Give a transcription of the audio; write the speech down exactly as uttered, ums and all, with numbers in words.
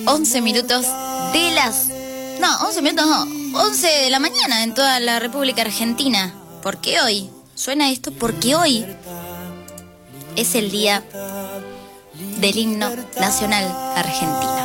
once minutos de las... No, once minutos no, once de la mañana en toda la República Argentina. ¿Por qué hoy? Suena esto porque hoy es el día del himno nacional argentino.